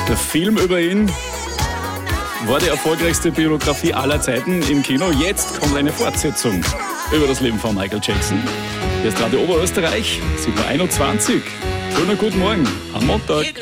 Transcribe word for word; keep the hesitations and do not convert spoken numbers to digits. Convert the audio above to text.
Der Film über ihn war die erfolgreichste Biografie aller Zeiten im Kino. Jetzt kommt eine Fortsetzung über das Leben von Michael Jackson. Hier ist Radio Oberösterreich, sieben Uhr einundzwanzig. Schönen guten Morgen am Montag.